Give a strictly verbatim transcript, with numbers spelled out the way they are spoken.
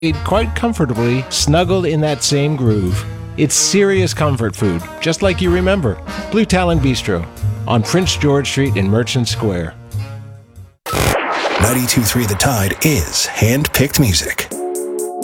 quite comfortably snuggled in that same groove. It's serious comfort food, just like you remember. Blue Talon Bistro on Prince George Street in Merchant Square. ninety-two point three The Tide is hand-picked music.